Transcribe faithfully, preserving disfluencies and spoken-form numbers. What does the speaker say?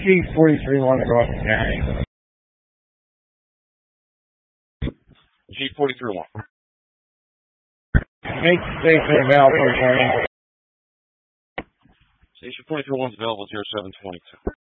G forty-three one across the county. G forty-three one. Make station available for me. Station forty-three one is available zero seven twenty-two.